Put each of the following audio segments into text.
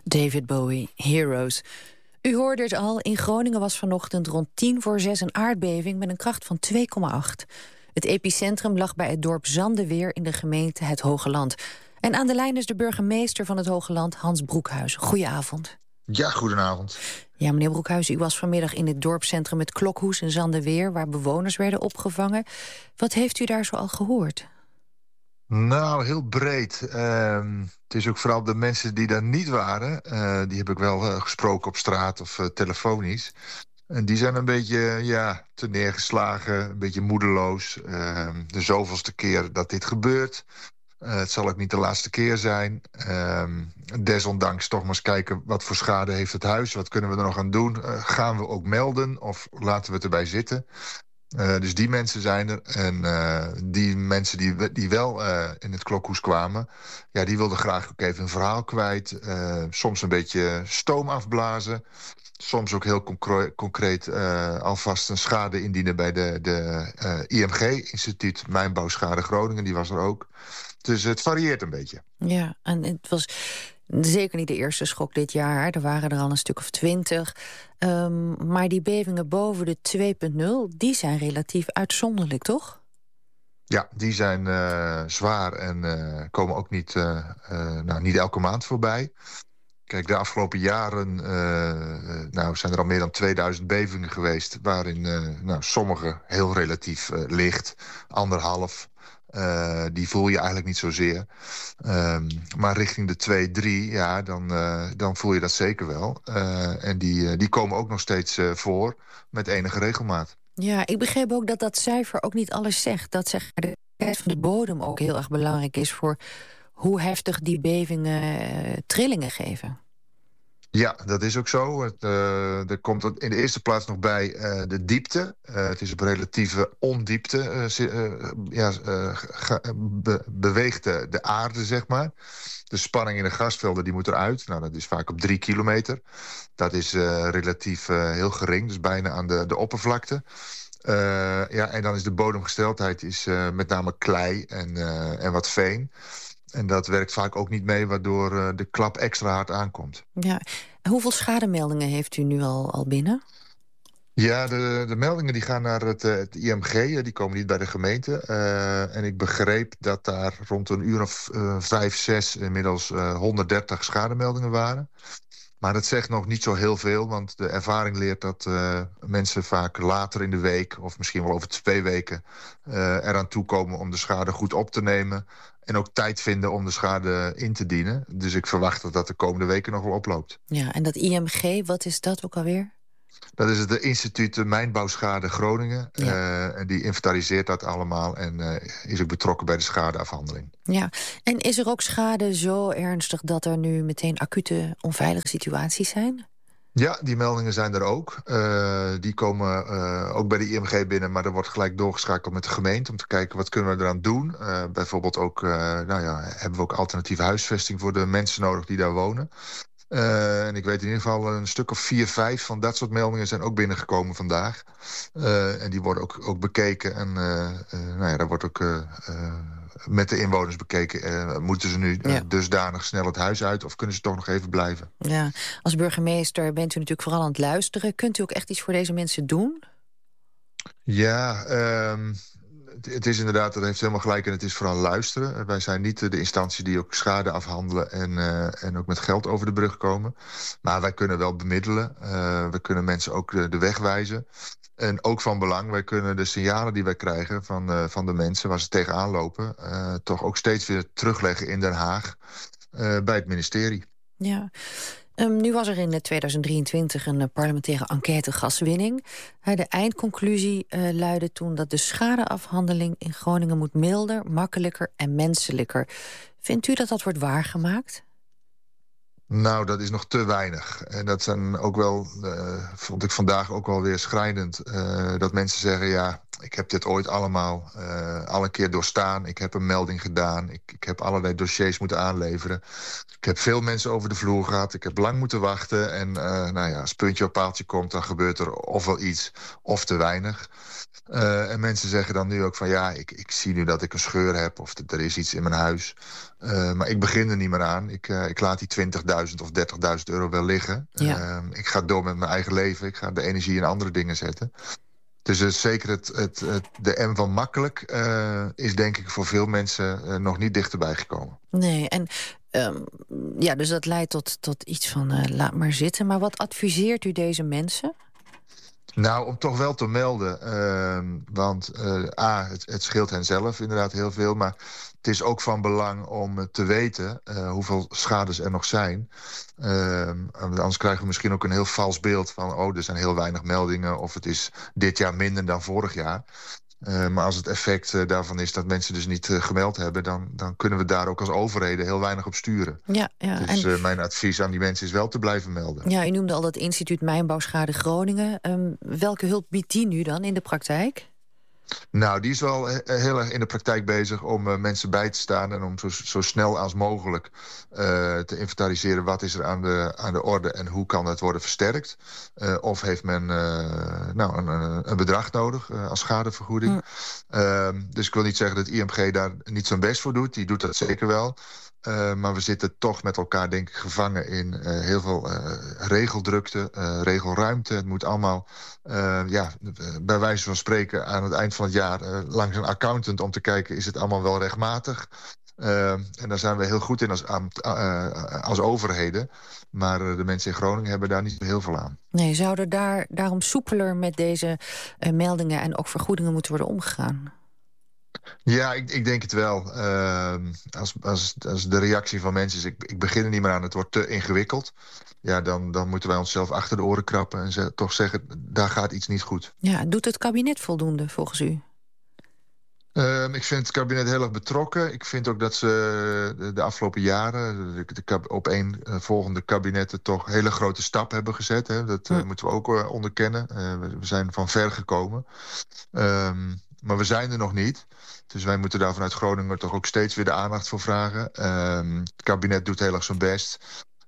David Bowie, Heroes. U hoorde het al, in Groningen was vanochtend rond 5:50 een aardbeving met een kracht van 2,8. Het epicentrum lag bij het dorp Zandeweer in de gemeente Het Hogeland. En aan de lijn is de burgemeester van Het Hogeland, Hans Broekhuizen. Goedenavond. Ja, goedenavond. Ja, meneer Broekhuizen, u was vanmiddag in het dorpscentrum Het Klokhoes in Zandeweer, waar bewoners werden opgevangen. Wat heeft u daar zoal gehoord? Nou, heel breed. Het is ook vooral de mensen die daar niet waren. Die heb ik wel gesproken op straat of telefonisch. En die zijn een beetje te neergeslagen, een beetje moedeloos. De zoveelste keer dat dit gebeurt. Het zal ook niet de laatste keer zijn. Desondanks toch maar eens kijken wat voor schade heeft het huis. Wat kunnen we er nog aan doen? Gaan we ook melden of laten we het erbij zitten? Dus die mensen zijn er. En die mensen die wel in het Klokhoes kwamen, ja, die wilden graag ook even een verhaal kwijt. Soms een beetje stoom afblazen. Soms ook heel concreet alvast een schade indienen bij de IMG, Instituut Mijnbouwschade Groningen. Die was er ook. Dus het varieert een beetje. Ja, en het was zeker niet de eerste schok dit jaar. Er waren er al een stuk of 20. Maar die bevingen boven de 2,0, die zijn relatief uitzonderlijk, toch? Ja, die zijn zwaar en komen ook niet elke maand voorbij. Kijk, de afgelopen jaren zijn er al meer dan 2000 bevingen geweest, waarin sommige heel relatief licht, 1,5. Die voel je eigenlijk niet zozeer. Maar richting de 2, 3, ja, dan voel je dat zeker wel. En die komen ook nog steeds voor met enige regelmaat. Ja, ik begreep ook dat dat cijfer ook niet alles zegt. Dat zeg maar de kwaliteit van de bodem ook heel erg belangrijk is voor hoe heftig die bevingen trillingen geven. Ja, dat is ook zo. Er komt in de eerste plaats nog bij de diepte. Het is op relatieve ondiepte. Beweegt de aarde, zeg maar. De spanning in de gasvelden die moet eruit. Nou, dat is vaak op 3 kilometer. Dat is relatief heel gering, dus bijna aan de oppervlakte. En dan is de bodemgesteldheid met name klei en wat veen. En dat werkt vaak ook niet mee, waardoor de klap extra hard aankomt. Ja. Hoeveel schademeldingen heeft u nu al binnen? Ja, de meldingen die gaan naar het IMG, die komen niet bij de gemeente. En ik begreep dat daar rond een uur of 5, 6 inmiddels 130 schademeldingen waren. Maar dat zegt nog niet zo heel veel, want de ervaring leert dat mensen vaak later in de week, of misschien wel over 2 weken, eraan toekomen om de schade goed op te nemen. En ook tijd vinden om de schade in te dienen. Dus ik verwacht dat dat de komende weken nog wel oploopt. Ja, en dat IMG, wat is dat ook alweer? Dat is het Instituut Mijnbouwschade Groningen. Ja. En die inventariseert dat allemaal en is ook betrokken bij de schadeafhandeling. Ja, en is er ook schade zo ernstig dat er nu meteen acute onveilige situaties zijn? Ja, die meldingen zijn er ook. Die komen ook bij de IMG binnen, maar er wordt gelijk doorgeschakeld met de gemeente om te kijken wat kunnen we eraan doen. Bijvoorbeeld ook, hebben we ook alternatieve huisvesting voor de mensen nodig die daar wonen. En ik weet in ieder geval een stuk of 4, 5 van dat soort meldingen zijn ook binnengekomen vandaag. En die worden ook bekeken. En daar wordt ook met de inwoners bekeken. Moeten ze nu dusdanig snel het huis uit of kunnen ze toch nog even blijven? Ja, als burgemeester bent u natuurlijk vooral aan het luisteren. Kunt u ook echt iets voor deze mensen doen? Ja, het is inderdaad, dat heeft helemaal gelijk en het is vooral luisteren. Wij zijn niet de instantie die ook schade afhandelen en ook met geld over de brug komen. Maar wij kunnen wel bemiddelen. We kunnen mensen ook de weg wijzen. En ook van belang, wij kunnen de signalen die wij krijgen van de mensen waar ze tegenaan lopen, toch ook steeds weer terugleggen in Den Haag bij het ministerie. Ja. Nu was er in 2023 een parlementaire enquête gaswinning. De eindconclusie luidde toen dat de schadeafhandeling in Groningen moet milder, makkelijker en menselijker. Vindt u dat dat wordt waargemaakt? Nou, dat is nog te weinig. En dat zijn ook wel, vond ik vandaag ook wel weer schrijnend. Dat mensen zeggen, ja, ik heb dit ooit allemaal al een keer doorstaan. Ik heb een melding gedaan. Ik heb allerlei dossiers moeten aanleveren. Ik heb veel mensen over de vloer gehad. Ik heb lang moeten wachten. En als puntje op paaltje komt, dan gebeurt er ofwel iets of te weinig. En mensen zeggen dan nu ook van ik zie nu dat ik een scheur heb of er is iets in mijn huis. Maar ik begin er niet meer aan. Ik laat die 20.000 of 30.000 euro wel liggen. Ja. Ik ga door met mijn eigen leven. Ik ga de energie in andere dingen zetten. Dus zeker de M van makkelijk is denk ik voor veel mensen nog niet dichterbij gekomen. Nee, en dus dat leidt tot iets van laat maar zitten. Maar wat adviseert u deze mensen? Nou, om toch wel te melden. Want het scheelt hen zelf inderdaad heel veel. Maar het is ook van belang om te weten hoeveel schades er nog zijn. Anders krijgen we misschien ook een heel vals beeld van er zijn heel weinig meldingen of het is dit jaar minder dan vorig jaar. Maar als het effect daarvan is dat mensen dus niet gemeld hebben, dan kunnen we daar ook als overheden heel weinig op sturen. Ja, Dus mijn advies aan die mensen is wel te blijven melden. Ja, u noemde al dat instituut Mijnbouwschade Groningen. Welke hulp biedt die nu dan in de praktijk? Nou, die is wel heel erg in de praktijk bezig om mensen bij te staan en om zo snel als mogelijk te inventariseren wat is er aan de orde en hoe kan het worden versterkt. Of heeft men een bedrag nodig als schadevergoeding. Dus ik wil niet zeggen dat IMG daar niet zijn best voor doet. Die doet dat zeker wel. Maar we zitten toch met elkaar, denk ik, gevangen in heel veel regeldrukte, regelruimte. Het moet allemaal, bij wijze van spreken, aan het eind van het jaar langs een accountant om te kijken, is het allemaal wel rechtmatig? En daar zijn we heel goed in als overheden. Maar de mensen in Groningen hebben daar niet heel veel aan. Nee, zouden daarom soepeler met deze meldingen en ook vergoedingen moeten worden omgegaan? Ja, ik denk het wel. Als de reactie van mensen is, ik begin er niet meer aan, het wordt te ingewikkeld. Ja, dan moeten wij onszelf achter de oren krappen en toch zeggen, daar gaat iets niet goed. Ja, doet het kabinet voldoende volgens u? Ik vind het kabinet heel erg betrokken. Ik vind ook dat ze de afgelopen jaren, de opeenvolgende kabinetten, toch hele grote stap hebben gezet. Hè. Dat moeten we ook onderkennen. We zijn van ver gekomen. Maar we zijn er nog niet. Dus wij moeten daar vanuit Groningen toch ook steeds weer de aandacht voor vragen. Het kabinet doet heel erg zijn best.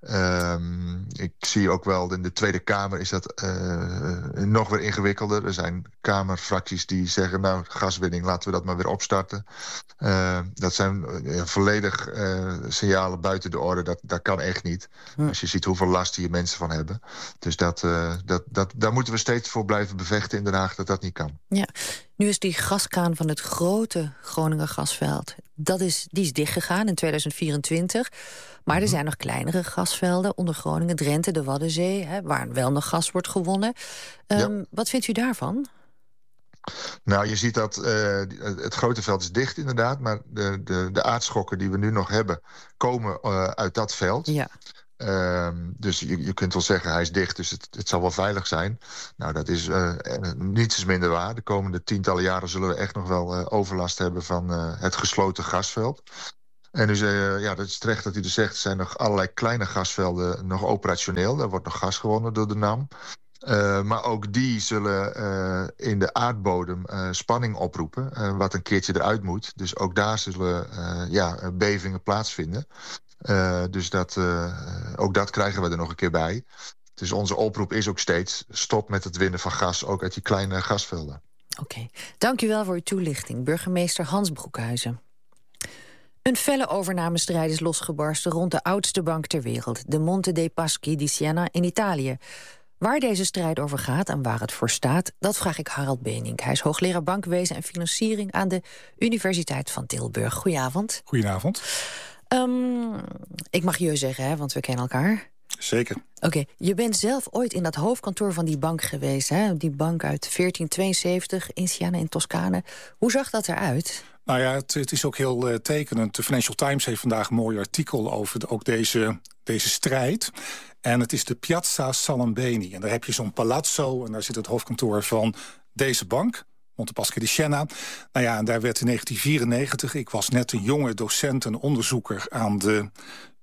Ik zie ook wel, in de Tweede Kamer is dat nog weer ingewikkelder. Er zijn kamerfracties die zeggen, nou, gaswinning, laten we dat maar weer opstarten. Dat zijn volledig signalen buiten de orde. Dat kan echt niet. Als je ziet hoeveel last hier mensen van hebben. Dus daar moeten we steeds voor blijven bevechten in Den Haag dat niet kan. Ja. Nu is die gaskraan van het grote Groninger gasveld, die is dichtgegaan in 2024. Maar er zijn nog kleinere gasvelden onder Groningen, Drenthe, de Waddenzee, waar wel nog gas wordt gewonnen. Wat vindt u daarvan? Nou, je ziet dat het grote veld is dicht inderdaad, maar de aardschokken die we nu nog hebben komen uit dat veld. Ja. Dus je kunt wel zeggen, hij is dicht, dus het zal wel veilig zijn. Nou, dat is niets is minder waar. De komende tientallen jaren zullen we echt nog wel overlast hebben van het gesloten gasveld. En dus, dat is terecht dat u dus zegt, er zijn nog allerlei kleine gasvelden nog operationeel. Daar wordt nog gas gewonnen door de NAM. Maar ook die zullen in de aardbodem spanning oproepen, wat een keertje eruit moet. Dus ook daar zullen bevingen plaatsvinden. Dus ook dat krijgen we er nog een keer bij. Dus onze oproep is ook steeds, stop met het winnen van gas, ook uit die kleine gasvelden. Oké. Dank u wel voor uw toelichting, burgemeester Hans Broekhuizen. Een felle overnamestrijd is losgebarsten rond de oudste bank ter wereld, de Monte dei Paschi di Siena in Italië. Waar deze strijd over gaat en waar het voor staat, dat vraag ik Harald Benink. Hij is hoogleraar bankwezen en financiering aan de Universiteit van Tilburg. Goedenavond. Goedenavond. Ik mag je zeggen, hè, want we kennen elkaar. Zeker. Oké, je bent zelf ooit in dat hoofdkantoor van die bank geweest, hè? Die bank uit 1472 in Siena in Toscane. Hoe zag dat eruit? Nou ja, het is ook heel tekenend. De Financial Times heeft vandaag een mooi artikel over ook deze strijd. En het is de Piazza Salambeni. En daar heb je zo'n palazzo en daar zit het hoofdkantoor van deze bank, Monte Paschi di Siena. Nou ja, en daar werd in 1994, ik was net een jonge docent en onderzoeker aan de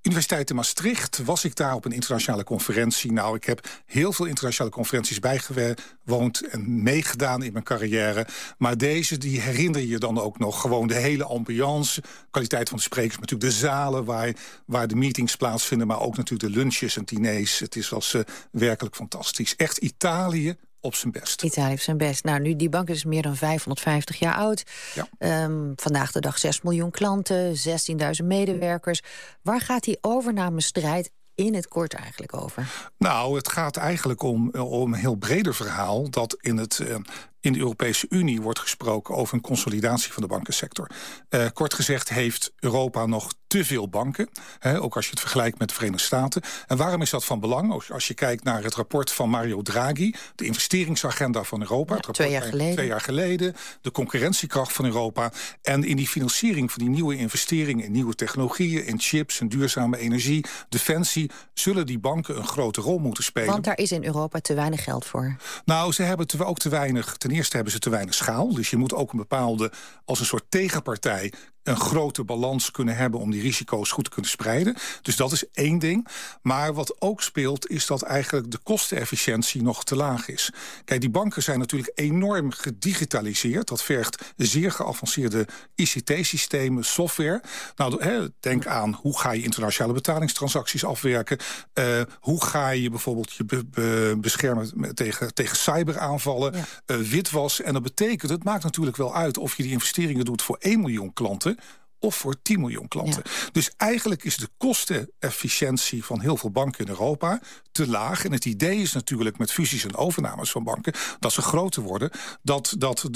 Universiteit in Maastricht was ik daar op een internationale conferentie. Nou, ik heb heel veel internationale conferenties bijgewoond en meegedaan in mijn carrière. Maar deze, die herinner je dan ook nog. Gewoon de hele ambiance, kwaliteit van de sprekers, natuurlijk de zalen waar de meetings plaatsvinden, maar ook natuurlijk de lunches en diners. Het was werkelijk fantastisch. Echt Italië op zijn best. Italië op zijn best. Nou, nu die bank is meer dan 550 jaar oud. Ja. Vandaag de dag 6 miljoen klanten, 16.000 medewerkers. Waar gaat die overnamestrijd in het kort eigenlijk over? Nou, het gaat eigenlijk om een heel breder verhaal dat in de Europese Unie wordt gesproken over een consolidatie van de bankensector. Kort gezegd heeft Europa nog te veel banken. Ook als je het vergelijkt met de Verenigde Staten. En waarom is dat van belang? Als je kijkt naar het rapport van Mario Draghi, de investeringsagenda van Europa. Het rapport 2 jaar geleden. De concurrentiekracht van Europa. En in die financiering van die nieuwe investeringen in nieuwe technologieën, in chips, in duurzame energie, defensie, zullen die banken een grote rol moeten spelen. Want daar is in Europa te weinig geld voor. Nou, ze hebben ook te weinig. Ten eerste hebben ze te weinig schaal. Dus je moet ook als een soort tegenpartij, een grote balans kunnen hebben om die risico's goed te kunnen spreiden. Dus dat is één ding. Maar wat ook speelt, is dat eigenlijk de kostenefficiëntie nog te laag is. Kijk, die banken zijn natuurlijk enorm gedigitaliseerd. Dat vergt zeer geavanceerde ICT-systemen, software. Nou, denk aan hoe ga je internationale betalingstransacties afwerken. Hoe ga je bijvoorbeeld je beschermen tegen cyberaanvallen, witwas. En dat betekent, het maakt natuurlijk wel uit of je die investeringen doet voor 1 miljoen klanten of voor 10 miljoen klanten. Ja. Dus eigenlijk is de kostenefficiëntie van heel veel banken in Europa te laag. En het idee is natuurlijk met fusies en overnames van banken dat ze groter worden, dat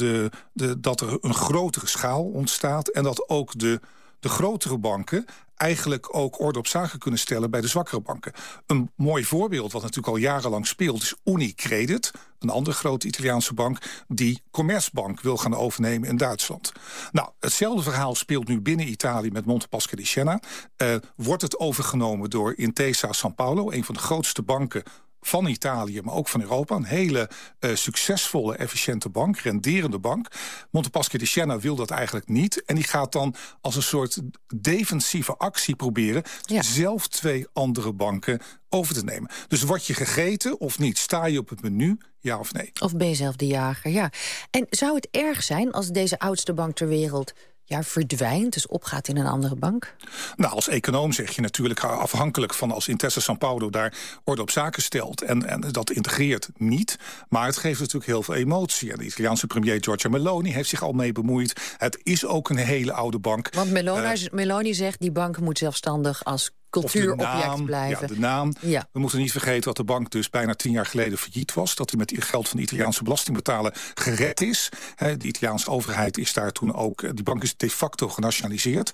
er een grotere schaal ontstaat en dat ook de grotere banken eigenlijk ook orde op zaken kunnen stellen bij de zwakkere banken. Een mooi voorbeeld wat natuurlijk al jarenlang speelt is Unicredit, een andere grote Italiaanse bank die Commerzbank wil gaan overnemen in Duitsland. Nou, hetzelfde verhaal speelt nu binnen Italië met Monte Paschi di Siena. Wordt het overgenomen door Intesa Sanpaolo, een van de grootste banken van Italië, maar ook van Europa. Een hele succesvolle, efficiënte bank, renderende bank. Monte Paschi di Siena wil dat eigenlijk niet. En die gaat dan als een soort defensieve actie proberen zelf 2 andere banken over te nemen. Dus word je gegeten of niet? Sta je op het menu, ja of nee? Of ben je zelf de jager, ja. En zou het erg zijn als deze oudste bank ter wereld verdwijnt, dus opgaat in een andere bank? Nou, als econoom zeg je natuurlijk afhankelijk van als Intesa Sanpaolo daar orde op zaken stelt en dat integreert niet. Maar het geeft natuurlijk heel veel emotie. En de Italiaanse premier Giorgia Meloni heeft zich al mee bemoeid. Het is ook een hele oude bank. Want Meloni zegt die bank moet zelfstandig als cultuurobject blijven. Ja, de naam. Ja. We moeten niet vergeten dat de bank dus bijna 10 jaar geleden failliet was. Dat hij met het geld van de Italiaanse belastingbetaler gered is. De Italiaanse overheid is daar toen ook. Die bank is de facto genationaliseerd.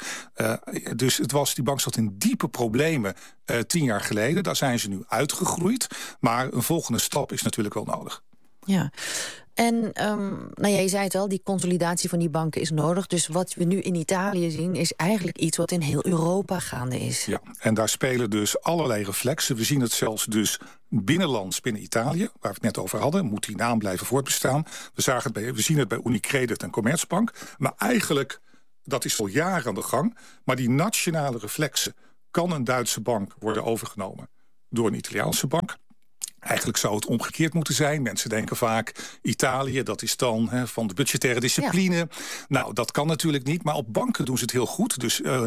Dus die bank zat in diepe problemen 10 jaar geleden. Daar zijn ze nu uitgegroeid. Maar een volgende stap is natuurlijk wel nodig. Ja. En je zei het al, die consolidatie van die banken is nodig. Dus wat we nu in Italië zien is eigenlijk iets wat in heel Europa gaande is. Ja, en daar spelen dus allerlei reflexen. We zien het zelfs dus binnenlands binnen Italië, waar we het net over hadden. Moet die naam blijven voortbestaan. We zien het bij Unicredit en Commerzbank. Maar eigenlijk, dat is al jaren aan de gang. Maar die nationale reflexen, kan een Duitse bank worden overgenomen door een Italiaanse bank? Eigenlijk zou het omgekeerd moeten zijn. Mensen denken vaak, Italië, dat is dan van de budgettaire discipline. Ja. Nou, dat kan natuurlijk niet, maar op banken doen ze het heel goed.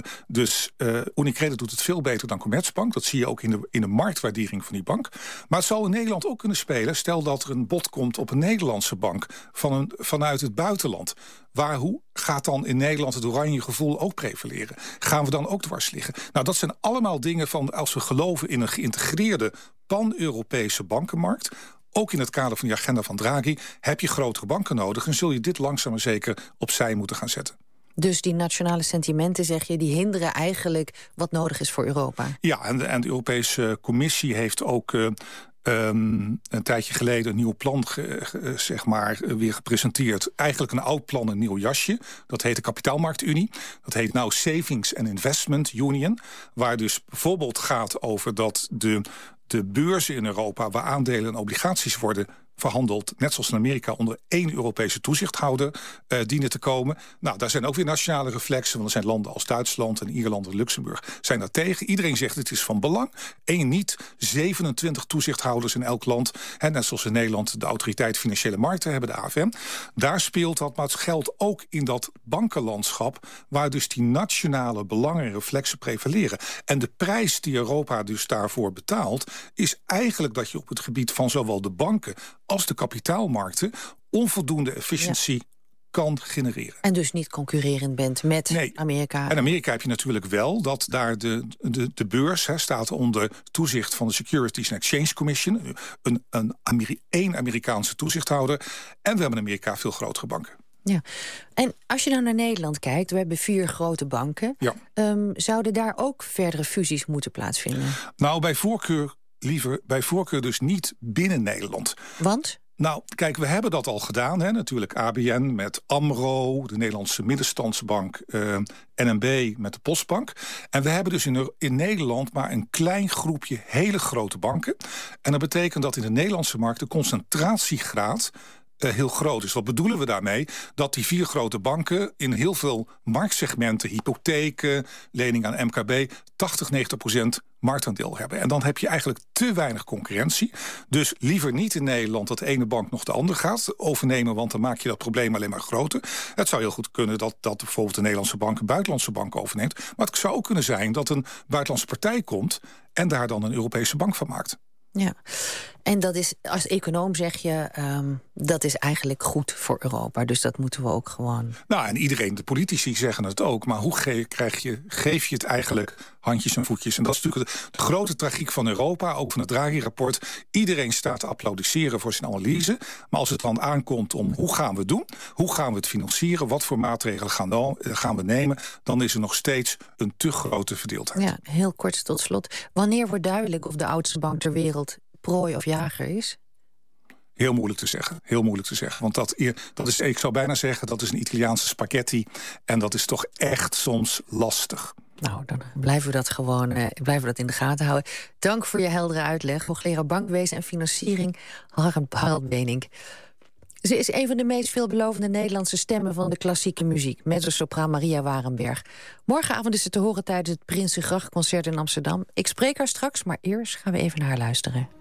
Dus Unicredit doet het veel beter dan Commerzbank. Dat zie je ook in de marktwaardering van die bank. Maar het zou in Nederland ook kunnen spelen. Stel dat er een bod komt op een Nederlandse bank vanuit het buitenland. Hoe gaat dan in Nederland het oranje gevoel ook prevaleren? Gaan we dan ook dwars liggen? Nou, dat zijn allemaal dingen van als we geloven in een geïntegreerde pan-Europese bankenmarkt, ook in het kader van die agenda van Draghi, heb je grotere banken nodig en zul je dit langzaam maar zeker opzij moeten gaan zetten. Dus die nationale sentimenten, zeg je, die hinderen eigenlijk wat nodig is voor Europa? Ja, en de Europese Commissie heeft ook een tijdje geleden een nieuw plan weer gepresenteerd. Eigenlijk een oud plan, een nieuw jasje. Dat heet de Kapitaalmarktunie. Dat heet nou Savings and Investment Union. Waar dus bijvoorbeeld gaat over dat de beurzen in Europa, waar aandelen en obligaties worden verhandeld, net zoals in Amerika, onder 1 Europese toezichthouder dienen te komen. Nou, daar zijn ook weer nationale reflexen, want er zijn landen als Duitsland en Ierland en Luxemburg zijn daar tegen. Iedereen zegt het is van belang. 1 niet, 27 toezichthouders in elk land. En net zoals in Nederland de Autoriteit Financiële Markten hebben, de AFM. Daar speelt dat, maar het geldt ook in dat bankenlandschap, waar dus die nationale belangen en reflexen prevaleren. En de prijs die Europa dus daarvoor betaalt, is eigenlijk dat je op het gebied van zowel de banken als de kapitaalmarkten onvoldoende efficiëntie kan genereren. En dus niet concurrerend bent met Amerika. En Amerika heb je natuurlijk wel dat daar de beurs staat onder toezicht van de Securities and Exchange Commission. Een Amerikaanse toezichthouder. En we hebben in Amerika veel grotere banken. Ja, en als je nou naar Nederland kijkt, we hebben 4 grote banken. Ja. Zouden daar ook verdere fusies moeten plaatsvinden? Nou, bij voorkeur dus niet binnen Nederland. Want? Nou, kijk, we hebben dat al gedaan. Natuurlijk ABN met AMRO, de Nederlandse middenstandsbank, NMB met de Postbank. En we hebben dus in Nederland maar een klein groepje hele grote banken. En dat betekent dat in de Nederlandse markt de concentratiegraad heel groot is. Wat bedoelen we daarmee? Dat die 4 grote banken in heel veel marktsegmenten, hypotheken, leningen aan MKB, 80-90% marktaandeel hebben. En dan heb je eigenlijk te weinig concurrentie. Dus liever niet in Nederland dat de ene bank nog de andere gaat overnemen, want dan maak je dat probleem alleen maar groter. Het zou heel goed kunnen dat bijvoorbeeld de Nederlandse bank een buitenlandse bank overneemt. Maar het zou ook kunnen zijn dat een buitenlandse partij komt en daar dan een Europese bank van maakt. Ja, en dat is, als econoom zeg je, dat is eigenlijk goed voor Europa. Dus dat moeten we ook gewoon. Nou, en iedereen, de politici zeggen het ook. Maar hoe geef je het eigenlijk handjes en voetjes? En dat is natuurlijk de grote tragiek van Europa, ook van het Draghi-rapport. Iedereen staat te applaudisseren voor zijn analyse. Maar als het dan aankomt om hoe gaan we het doen? Hoe gaan we het financieren? Wat voor maatregelen gaan we nemen? Dan is er nog steeds een te grote verdeeldheid. Ja, heel kort tot slot. Wanneer wordt duidelijk of de oudste bank ter wereld prooi of jager is? Heel moeilijk te zeggen. Heel moeilijk te zeggen. Want dat is, ik zou bijna zeggen, dat is een Italiaanse spaghetti. En dat is toch echt soms lastig. Nou, dan blijven we dat gewoon in de gaten houden. Dank voor je heldere uitleg. Hoogleraar Bankwezen en Financiering, Harald Benink. Ze is een van de meest veelbelovende Nederlandse stemmen van de klassieke muziek. Mezzosopraan Maria Warenberg. Morgenavond is ze te horen tijdens het Prinsengrachtconcert in Amsterdam. Ik spreek haar straks, maar eerst gaan we even naar haar luisteren.